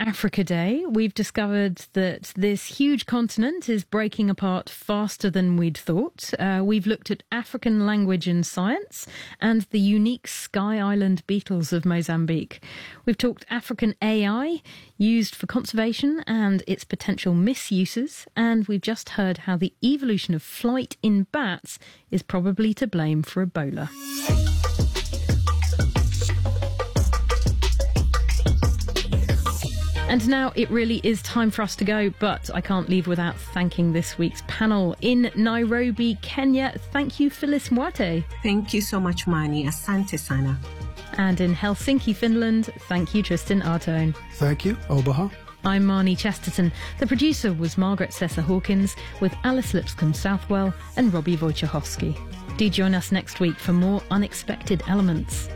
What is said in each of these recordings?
Africa Day, we've discovered that this huge continent is breaking apart faster than we'd thought. We've looked at African language and science and the unique Sky Island beetles of Mozambique. We've talked African AI used for conservation and its potential misuses. And we've just heard how the evolution of flight in bats is probably to blame for Ebola. And now it really is time for us to go, but I can't leave without thanking this week's panel. In Nairobi, Kenya, thank you, Phyllis Mwate. Thank you so much, Mani. Asante sana. And in Helsinki, Finland, thank you, Tristan Artone. Thank you, Obaha. I'm Marnie Chesterton. The producer was Margaret Sessa-Hawkins, with Alice Lipscomb-Southwell and Robbie Wojciechowski. Do join us next week for more Unexpected Elements.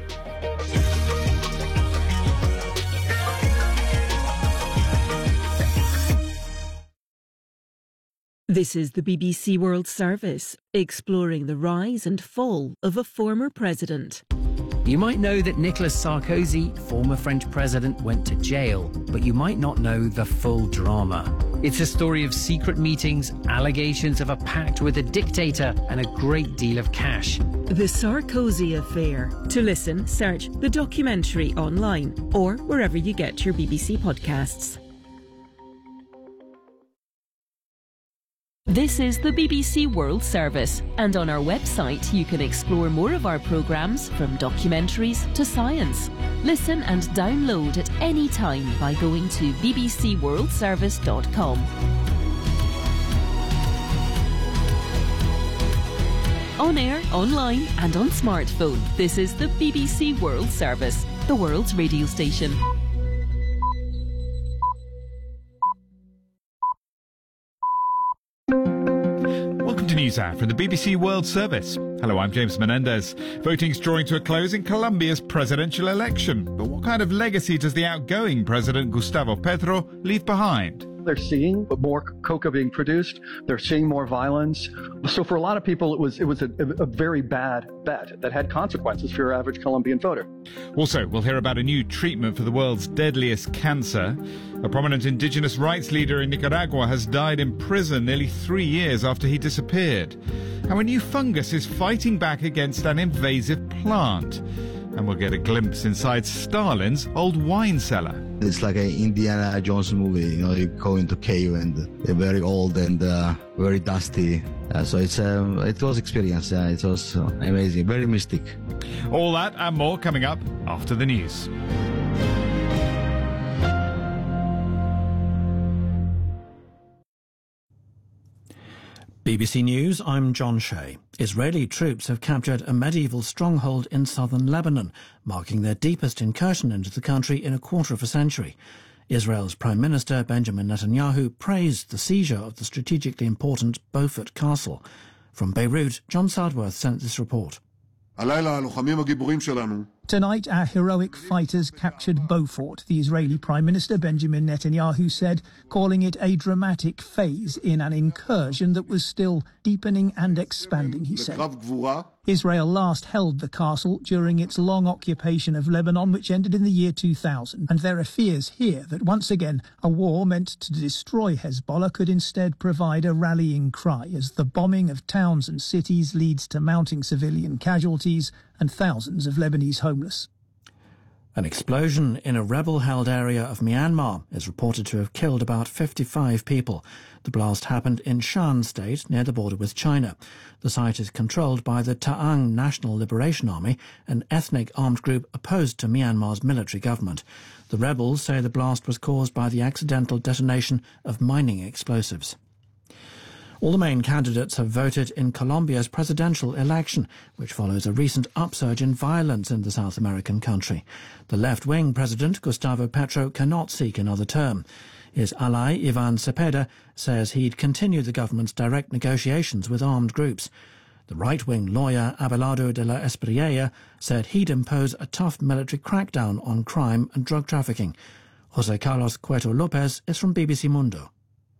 This is the BBC World Service, exploring the rise and fall of a former president. You might know that Nicolas Sarkozy, former French president, went to jail, but you might not know the full drama. It's a story of secret meetings, allegations of a pact with a dictator, and a great deal of cash. The Sarkozy Affair. To listen, search the documentary online or wherever you get your BBC podcasts. This is the BBC World Service, and on our website you can explore more of our programmes, from documentaries to science. Listen and download at any time by going to bbcworldservice.com. On air, online and on smartphone, this is the BBC World Service, the world's radio station. NewsHour from the BBC World Service. Hello, I'm James Menendez. Voting's drawing to a close in Colombia's presidential election. But what kind of legacy does the outgoing president Gustavo Petro leave behind? They're seeing more coca being produced. They're seeing more violence. So for a lot of people, it was a very bad bet that had consequences for your average Colombian voter. Also, we'll hear about a new treatment for the world's deadliest cancer. A prominent indigenous rights leader in Nicaragua has died in prison nearly 3 years after he disappeared. How a new fungus is fighting back against an invasive plant. And we'll get a glimpse inside Stalin's old wine cellar. It's like an Indiana Jones movie, you go into cave and they're very old and very dusty. So it was experience. It was amazing, very mystic. All that and more coming up after the news. BBC News, I'm John Shea. Israeli troops have captured a medieval stronghold in southern Lebanon, marking their deepest incursion into the country in a quarter of a century. Israel's Prime Minister Benjamin Netanyahu praised the seizure of the strategically important Beaufort Castle. From Beirut, John Sadworth sent this report. Tonight, our heroic fighters captured Beaufort, the Israeli Prime Minister Benjamin Netanyahu said, calling it a dramatic phase in an incursion that was still deepening and expanding, he said. Israel last held the castle during its long occupation of Lebanon, which ended in the year 2000. And there are fears here that once again a war meant to destroy Hezbollah could instead provide a rallying cry as the bombing of towns and cities leads to mounting civilian casualties and thousands of Lebanese homeless. An explosion in a rebel-held area of Myanmar is reported to have killed about 55 people. The blast happened in Shan State, near the border with China. The site is controlled by the Ta'ang National Liberation Army, an ethnic armed group opposed to Myanmar's military government. The rebels say the blast was caused by the accidental detonation of mining explosives. All the main candidates have voted in Colombia's presidential election, which follows a recent upsurge in violence in the South American country. The left-wing president, Gustavo Petro, cannot seek another term. His ally, Ivan Cepeda, says he'd continue the government's direct negotiations with armed groups. The right-wing lawyer, Abelardo de la Espriella, said he'd impose a tough military crackdown on crime and drug trafficking. José Carlos Cueto López is from BBC Mundo.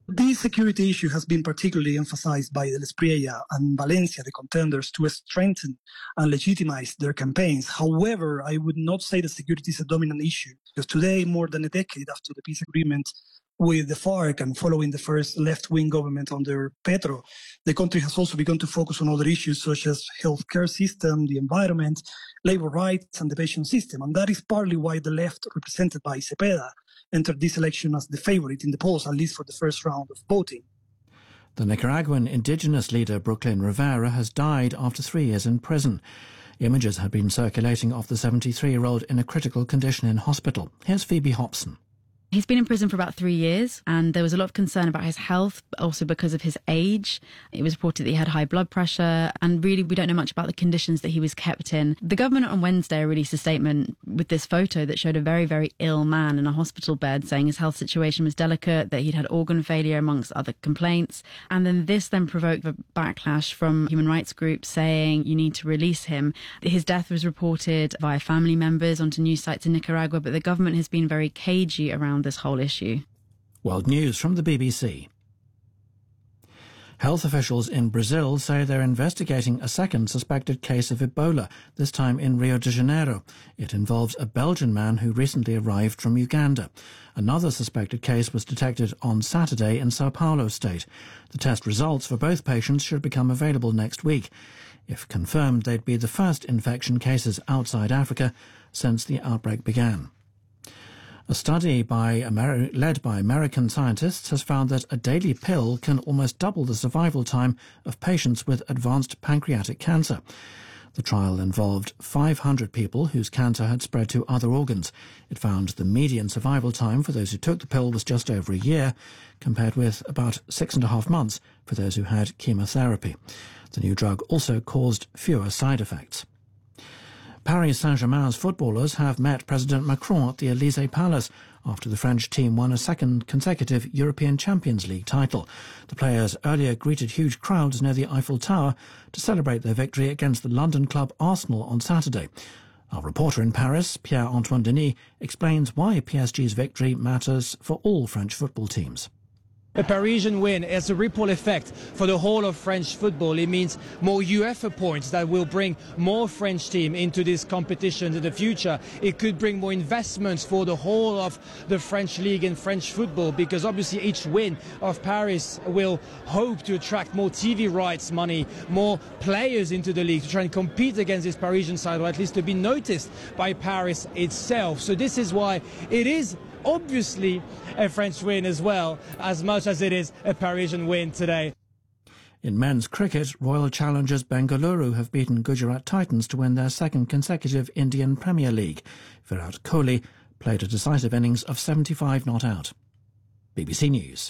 This security issue has been particularly emphasized by El Espriella and Valencia, the contenders, to strengthen and legitimize their campaigns. However, I would not say that security is a dominant issue, because today, more than a decade after the peace agreement with the FARC and following the first left-wing government under Petro, the country has also begun to focus on other issues such as healthcare system, the environment, labor rights, and the pension system. And that is partly why the left, represented by Cepeda, entered this election as the favorite in the polls, at least for the first round of voting. The Nicaraguan indigenous leader Brooklyn Rivera has died after 3 years in prison. Images had been circulating of the 73-year-old in a critical condition in hospital. Here's Phoebe Hobson. He's been in prison for about 3 years, and there was a lot of concern about his health, but also because of his age. It was reported that he had high blood pressure, and really we don't know much about the conditions that he was kept in. The government on Wednesday released a statement with this photo that showed a very, very ill man in a hospital bed, saying his health situation was delicate, that he'd had organ failure amongst other complaints. And then this provoked a backlash from human rights groups saying you need to release him. His death was reported via family members onto news sites in Nicaragua, but the government has been very cagey around this whole issue. World News from the BBC. Health officials in Brazil say they're investigating a second suspected case of Ebola, this time in Rio de Janeiro. It involves a Belgian man who recently arrived from Uganda. Another suspected case was detected on Saturday in Sao Paulo state. The test results for both patients should become available next week. If confirmed, they'd be the first infection cases outside Africa since the outbreak began. A study led by American scientists has found that a daily pill can almost double the survival time of patients with advanced pancreatic cancer. The trial involved 500 people whose cancer had spread to other organs. It found the median survival time for those who took the pill was just over a year, compared with about 6.5 months for those who had chemotherapy. The new drug also caused fewer side effects. Paris Saint-Germain's footballers have met President Macron at the Élysée Palace after the French team won a second consecutive European Champions League title. The players earlier greeted huge crowds near the Eiffel Tower to celebrate their victory against the London club Arsenal on Saturday. Our reporter in Paris, Pierre-Antoine Denis, explains why PSG's victory matters for all French football teams. A Parisian win has a ripple effect for the whole of French football. It means more UEFA points that will bring more French teams into this competition in the future. It could bring more investments for the whole of the French league and French football, because obviously each win of Paris will hope to attract more TV rights money, more players into the league to try and compete against this Parisian side, or at least to be noticed by Paris itself. So this is why it is obviously a French win as well, as much as it is a Parisian win today. In men's cricket, Royal Challengers Bengaluru have beaten Gujarat Titans to win their second consecutive Indian Premier League. Virat Kohli played a decisive innings of 75 not out. BBC News.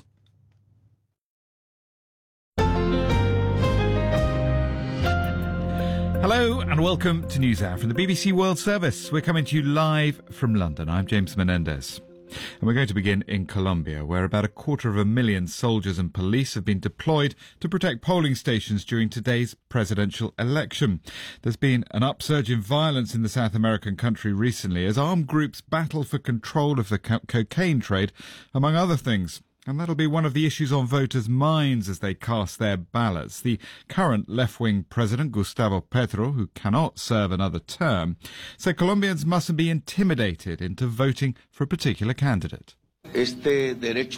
Hello and welcome to NewsHour from the BBC World Service. We're coming to you live from London. I'm James Menendez. And we're going to begin in Colombia, where about 250,000 soldiers and police have been deployed to protect polling stations during today's presidential election. There's been an upsurge in violence in the South American country recently as armed groups battle for control of the cocaine trade, among other things. And that'll be one of the issues on voters' minds as they cast their ballots. The current left-wing president, Gustavo Petro, who cannot serve another term, said Colombians mustn't be intimidated into voting for a particular candidate. The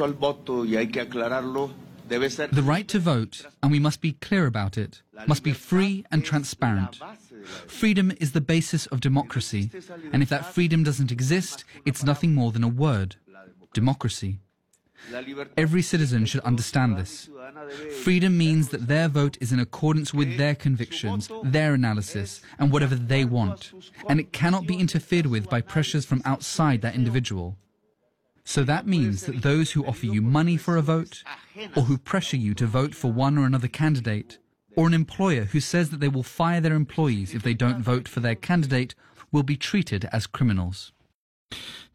right to vote, and we must be clear about it, must be free and transparent. Freedom is the basis of democracy, and if that freedom doesn't exist, it's nothing more than a word: democracy. Every citizen should understand this. Freedom means that their vote is in accordance with their convictions, their analysis, and whatever they want, and it cannot be interfered with by pressures from outside that individual. So that means that those who offer you money for a vote, or who pressure you to vote for one or another candidate, or an employer who says that they will fire their employees if they don't vote for their candidate, will be treated as criminals.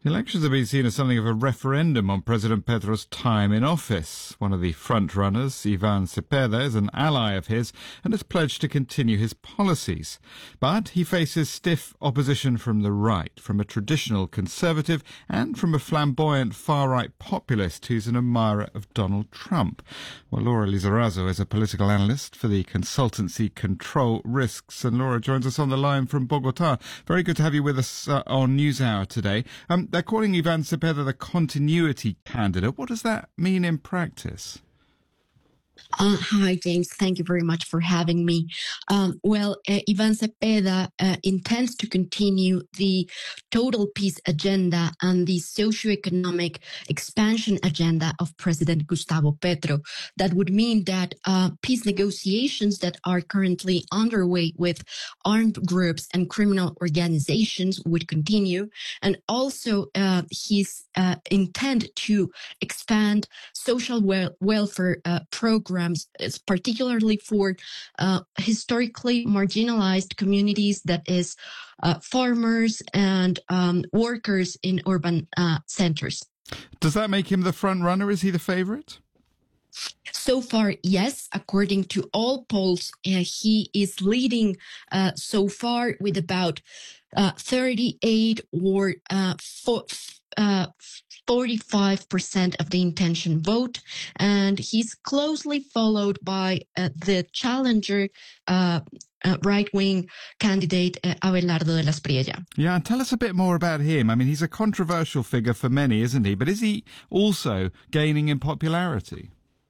The elections have been seen as something of a referendum on President Pedro's time in office. One of the front-runners, Ivan Cepeda, is an ally of his and has pledged to continue his policies. But he faces stiff opposition from the right, from a traditional conservative and from a flamboyant far-right populist who's an admirer of Donald Trump. Well, Laura Lizarazo is a political analyst for the consultancy Control Risks, and Laura joins us on the line from Bogota. Very good to have you with us on NewsHour today. They're calling Ivan Cepeda the continuity candidate. What does that mean in practice? Hi, James. Thank you very much for having me. Ivan Cepeda intends to continue the total peace agenda and the socioeconomic expansion agenda of President Gustavo Petro. That would mean that peace negotiations that are currently underway with armed groups and criminal organizations would continue, and also his intent to expand social welfare programs, particularly for historically marginalized communities, that is farmers and workers in urban centers. Does that make him the front runner? Is he the favorite? So far, yes. According to all polls, he is leading so far with about 38 or 45% of the intention vote, and he's closely followed by the challenger right-wing candidate Abelardo de la Espriella. Yeah, and tell us a bit more about him. I mean, he's a controversial figure for many, isn't he? But is he also gaining in popularity?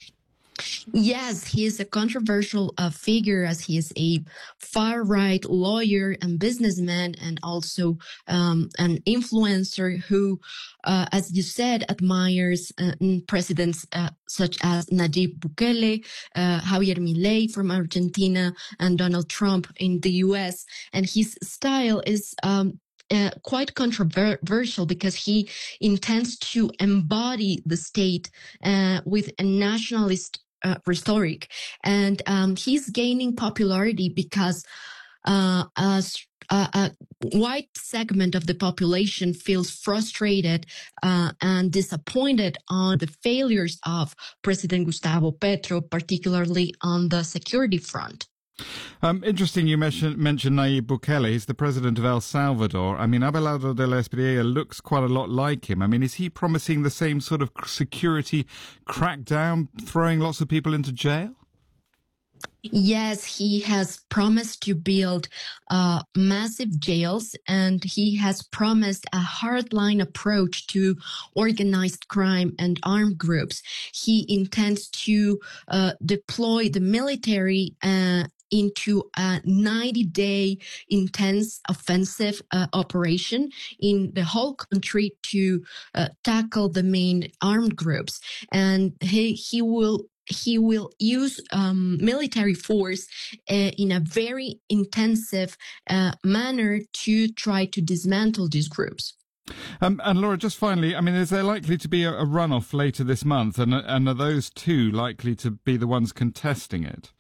Yes, he is a controversial figure, as he is a far-right lawyer and businessman, and also an influencer who, as you said, admires presidents such as Nayib Bukele, Javier Milei from Argentina, and Donald Trump in the U.S. And his style is quite controversial because he intends to embody the state with a nationalist rhetoric, and he's gaining popularity because a wide segment of the population feels frustrated and disappointed on the failures of President Gustavo Petro, particularly on the security front. Interesting you mentioned Nayib Bukele. He's the president of El Salvador. I mean, Abelardo de la Espriella looks quite a lot like him. I mean, is he promising the same sort of security crackdown, throwing lots of people into jail? Yes, he has promised to build massive jails, and he has promised a hardline approach to organized crime and armed groups. He intends to deploy the military into a 90-day intense offensive operation in the whole country to tackle the main armed groups. And he will use military force in a very intensive manner to try to dismantle these groups. And Laura, just finally, I mean, is there likely to be a runoff later this month? And are those two likely to be the ones contesting it?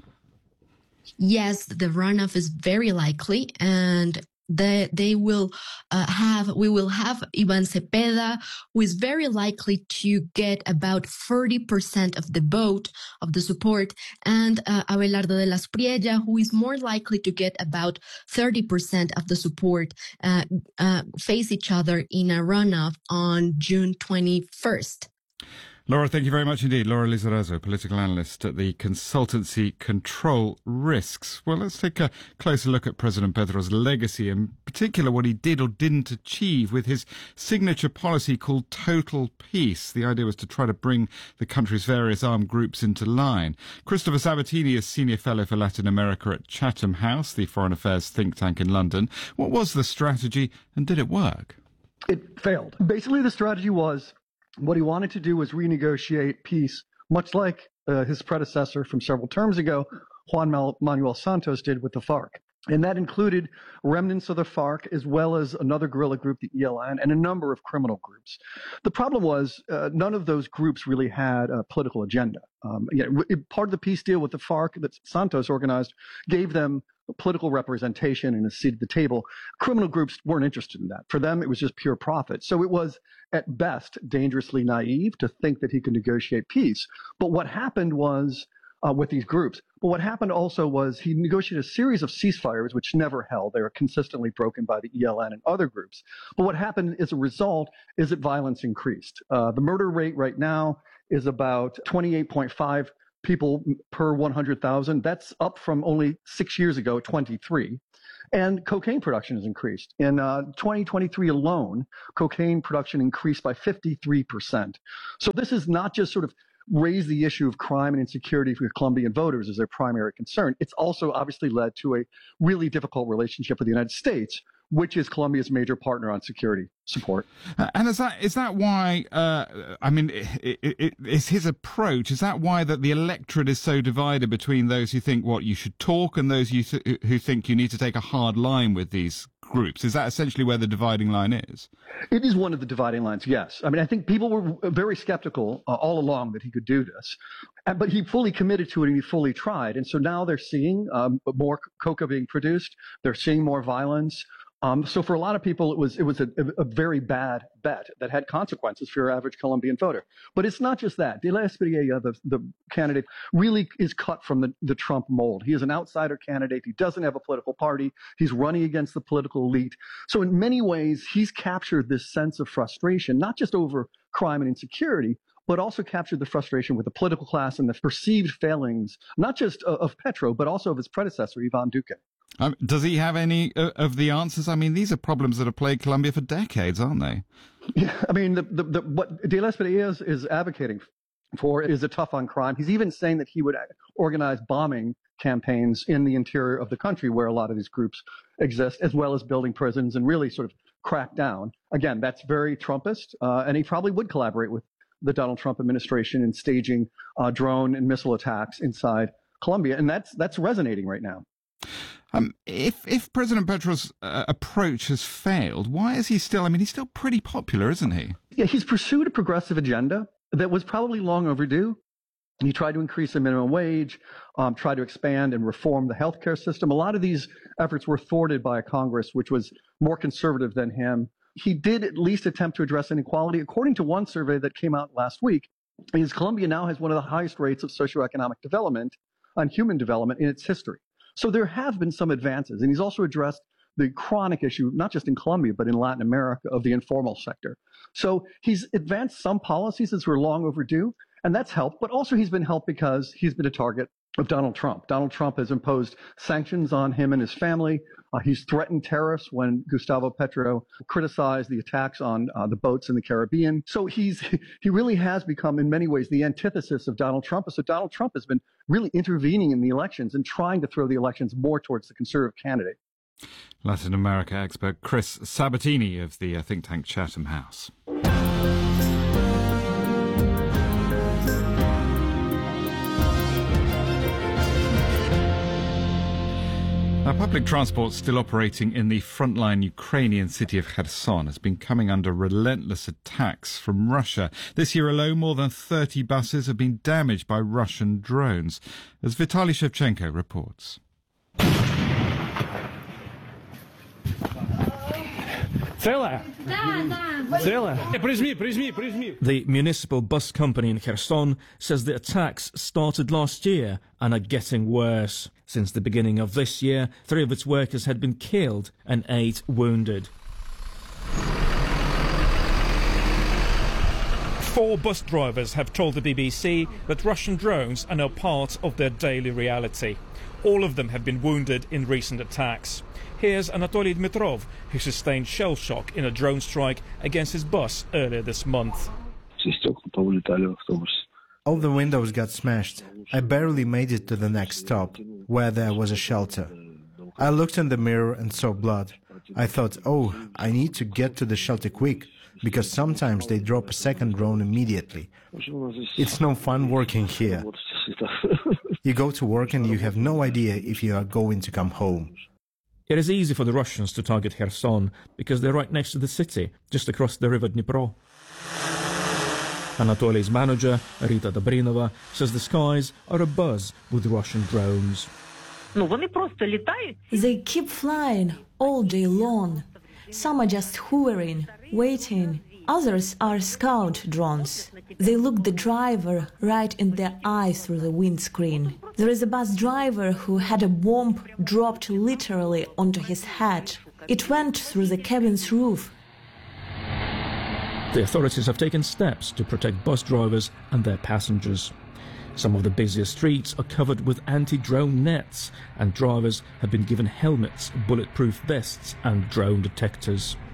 Yes, the runoff is very likely, and we will have Ivan Cepeda, who is very likely to get about 30% of the vote, of the support, and Abelardo de la Espriella, who is more likely to get about 30% of the support, face each other in a runoff on June 21st. Laura, thank you very much indeed. Laura Lizarazo, political analyst at the consultancy Control Risks. Well, let's take a closer look at President Pedro's legacy, in particular what he did or didn't achieve with his signature policy called Total Peace. The idea was to try to bring the country's various armed groups into line. Christopher Sabatini is Senior Fellow for Latin America at Chatham House, the foreign affairs think tank in London. What was the strategy, and did it work? It failed. Basically, the strategy was, what he wanted to do was renegotiate peace, much like his predecessor from several terms ago, Juan Manuel Santos, did with the FARC. And that included remnants of the FARC, as well as another guerrilla group, the ELN, and a number of criminal groups. The problem was none of those groups really had a political agenda. Part of the peace deal with the FARC that Santos organized gave them political representation and a seat at the table, criminal groups weren't interested in that. For them, it was just pure profit. So it was, at best, dangerously naive to think that he could negotiate peace. But what happened was, with these groups, but what happened also was he negotiated a series of ceasefires, which never held. They were consistently broken by the ELN and other groups. But what happened as a result is that violence increased. The murder rate right now is about 28.5 people per 100,000. That's up from only 6 years ago, 23. And cocaine production has increased. In 2023 alone, cocaine production increased by 53%. So this is not just sort of raise the issue of crime and insecurity for Colombian voters as their primary concern. It's also obviously led to a really difficult relationship with the United States, which is Colombia's major partner on security support. And is that why, is his approach, is that why that the electorate is so divided between those who think, you should talk and those who think you need to take a hard line with these groups? Is that essentially where the dividing line is? It is one of the dividing lines, yes. I mean, I think people were very skeptical all along that he could do this. But he fully committed to it and he fully tried. And so now they're seeing more coca being produced. They're seeing more violence. So for a lot of people, it was a very bad bet that had consequences for your average Colombian voter. But it's not just that. De la Espriella, the candidate, really is cut from the Trump mold. He is an outsider candidate. He doesn't have a political party. He's running against the political elite. So in many ways, he's captured this sense of frustration, not just over crime and insecurity, but also captured the frustration with the political class and the perceived failings, not just of Petro, but also of his predecessor, Ivan Duque. Does he have any of the answers? I mean, these are problems that have plagued Colombia for decades, aren't they? Yeah, I mean, what De La Espriella is advocating for is a tough on crime. He's even saying that he would organize bombing campaigns in the interior of the country where a lot of these groups exist, as well as building prisons and really sort of crack down. Again, that's very Trumpist, and he probably would collaborate with the Donald Trump administration in staging drone and missile attacks inside Colombia, and that's resonating right now. If President Petro's approach has failed, why is he still, he's still pretty popular, isn't he? Yeah, he's pursued a progressive agenda that was probably long overdue. He tried to increase the minimum wage, tried to expand and reform the healthcare system. A lot of these efforts were thwarted by a Congress which was more conservative than him. He did at least attempt to address inequality. According to one survey that came out last week, Colombia now has one of the highest rates of socioeconomic development and human development in its history. So there have been some advances, and he's also addressed the chronic issue, not just in Colombia, but in Latin America, of the informal sector. So he's advanced some policies that were long overdue, and that's helped, but also he's been helped because he's been a target of Donald Trump. Donald Trump has imposed sanctions on him and his family. He's threatened tariffs when Gustavo Petro criticized the attacks on the boats in the Caribbean. So he really has become, in many ways, the antithesis of Donald Trump. So Donald Trump has been really intervening in the elections and trying to throw the elections more towards the conservative candidate. Latin America expert Chris Sabatini of the think tank Chatham House. Now, public transport still operating in the frontline Ukrainian city of Kherson has been coming under relentless attacks from Russia. This year alone, more than 30 buses have been damaged by Russian drones, as Vitaly Shevchenko reports. The municipal bus company in Kherson says the attacks started last year and are getting worse. Since the beginning of this year, 3 of its workers had been killed and 8 wounded. 4 bus drivers have told the BBC that Russian drones are now part of their daily reality. All of them have been wounded in recent attacks. Here's Anatoly Dmitrov, who sustained shell shock in a drone strike against his bus earlier this month. All the windows got smashed. I barely made it to the next stop, where there was a shelter. I looked in the mirror and saw blood. I thought, oh, I need to get to the shelter quick, because sometimes they drop a second drone immediately. It's no fun working here. You go to work and you have no idea if you are going to come home. It is easy for the Russians to target Kherson because they're right next to the city, just across the river Dnipro. Anatoly's manager, Rita Dobrinova, says the skies are abuzz with Russian drones. They keep flying all day long. Some are just hovering, waiting. Others are scout drones. They look the driver right in the eye through the windscreen. There is a bus driver who had a bomb dropped literally onto his head. It went through the cabin's roof. The authorities have taken steps to protect bus drivers and their passengers. Some of the busiest streets are covered with anti-drone nets, and drivers have been given helmets, bulletproof vests and drone detectors.